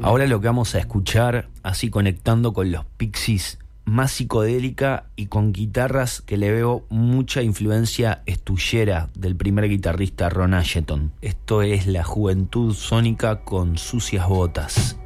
Ahora lo que vamos a escuchar, así conectando con los Pixies, más psicodélica y con guitarras que le veo mucha influencia estullera del primer guitarrista Ron Asheton. Esto es La Juventud Sónica con Sucias Botas.